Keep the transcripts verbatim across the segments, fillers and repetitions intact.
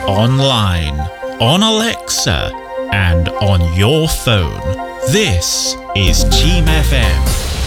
online, on Alexa, and on your phone. This is Team F M.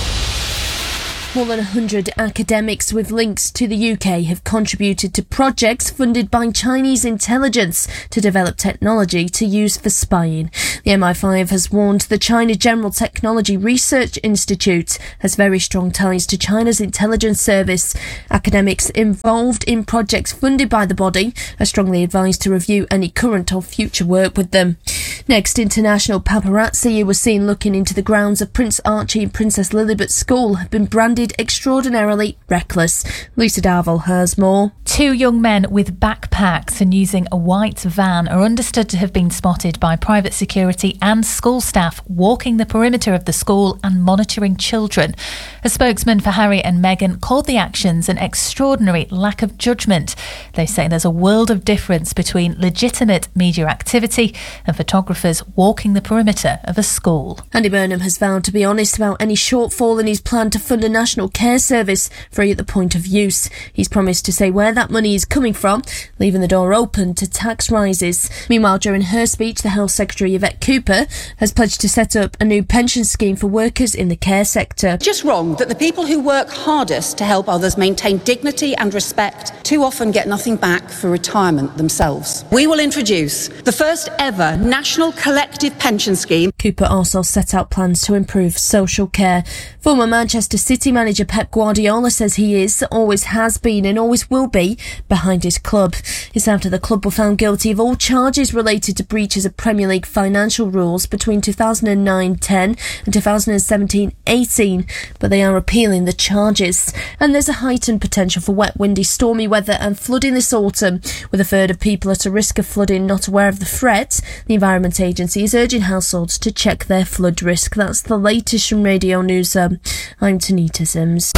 More than one hundred academics with links to the U K have contributed to projects funded by Chinese intelligence to develop technology to use for spying. The M I five has warned the China General Technology Research Institute has very strong ties to China's intelligence service. Academics involved in projects funded by the body are strongly advised to review any current or future work with them. Next, international paparazzi who were seen looking into the grounds of Prince Archie and Princess Lilibet School have been branded extraordinarily reckless. Lisa Darville has more. Two young men with backpacks and using a white van are understood to have been spotted by private security and school staff walking the perimeter of the school and monitoring children. A spokesman for Harry and Meghan called the actions an extraordinary lack of judgment. They say there's a world of difference between legitimate media activity and photographers walking the perimeter of a school. Andy Burnham has vowed to be honest about any shortfall in his plan to fund a national care service free at the point of use. He's promised to say where that money is coming from, leaving the door open to tax rises. Meanwhile, during her speech, the Health Secretary Yvette Cooper has pledged to set up a new pension scheme for workers in the care sector. Just wrong that the people who work hardest to help others maintain dignity and respect too often get nothing back for retirement themselves. We will introduce the first ever national collective pension scheme. Cooper also set out plans to improve social care. Former Manchester City manager Pep Guardiola says he is, always has been and always will be behind his club. It's after the club were found guilty of all charges related to breaches of Premier League financial rules between two thousand nine ten and two thousand seventeen eighteen, but they are appealing the charges. And there's a heightened potential for wet, windy, stormy weather and flooding this autumn. With a third of people at a risk of flooding not aware of the threat, the Environment Agency is urging households to check their flood risk. That's the latest from Radio News. Um, I'm Tanita Sims.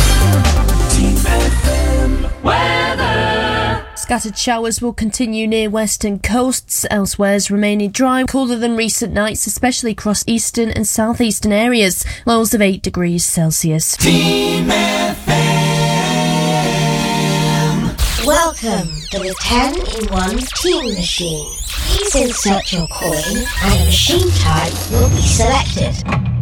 Team F M weather. Scattered showers will continue near western coasts. Elsewhere's remaining dry, cooler than recent nights, especially across eastern and southeastern areas. Lows of eight degrees Celsius. Team F M. Welcome to the ten in one Team Machine. Please insert your coin and a machine type will be selected.